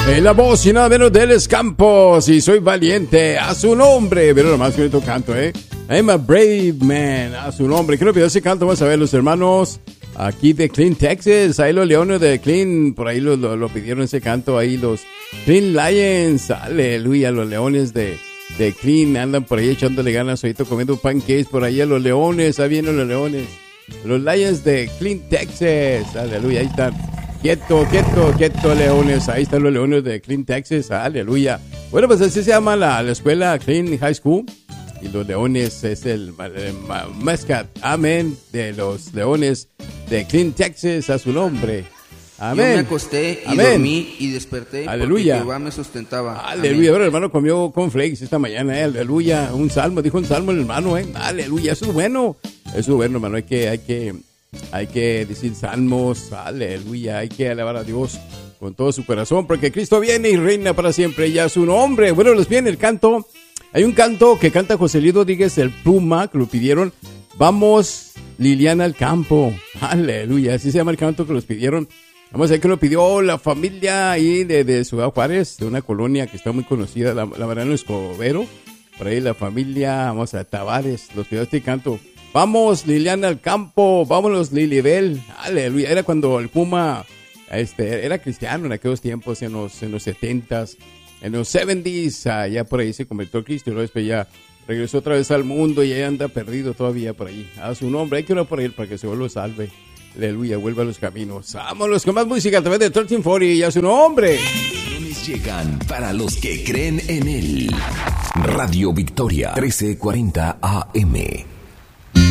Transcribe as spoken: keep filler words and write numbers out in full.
En la voz y nada menos de Les Campos. Y soy valiente a su nombre. Pero nomás que bonito canto, ¿eh? I'm a brave man a su nombre. ¿Qué nos pidió ese canto? Vamos a ver, los hermanos aquí de Clean, Texas. Ahí los leones de Clean. Por ahí lo, lo, lo pidieron ese canto. Ahí los Clean Lions. Aleluya. Los leones de, de Clean andan por ahí echándole ganas. Ahorita comiendo pancakes por ahí a los leones. Ahí vienen los leones. Los Lions de Clean, Texas. Aleluya. Ahí están. Quieto, quieto, quieto, leones. Ahí están los leones de Clean, Texas. Aleluya. Bueno, pues así se llama la, la escuela Clean High School. Y los leones es el, el mascot. Amén. De los leones de Clean, Texas. A su nombre. Amén. Yo me acosté y Amén. Dormí y desperté. Aleluya. Porque Jehová me sustentaba. Aleluya. Bueno, el hermano comió cornflakes esta mañana. Eh. Aleluya. Un salmo. Dijo un salmo el hermano. Eh. Aleluya. Eso es bueno. Eso es bueno, hermano. Hay que... Hay que Hay que decir salmos, aleluya, hay que alabar a Dios con todo su corazón, porque Cristo viene y reina para siempre, ya su nombre. Bueno, les viene el canto, hay un canto que canta José Luis Rodríguez, el Puma, que lo pidieron, vamos Liliana al campo, aleluya, así se llama el canto que los pidieron. Vamos a ver que lo pidió la familia ahí de, de Ciudad Juárez, de una colonia que está muy conocida, la, la Mariano Escobero, por ahí la familia, vamos a Tavares, los pidió este canto. Vamos, Liliana al campo, vámonos, Lilibel, aleluya. Era cuando el Puma este, era cristiano en aquellos tiempos, en los, en los setentas, en los seventies, allá por ahí se convirtió a Cristo y luego después ya regresó otra vez al mundo y ahí anda perdido todavía por ahí. A su nombre, hay que orar por él para que se vuelva salve. Aleluya, vuelva a los caminos. Vámonos con más música a través de trece cuarenta y a su nombre. Llegan para los que creen en él. Radio Victoria, trece cuarenta A M.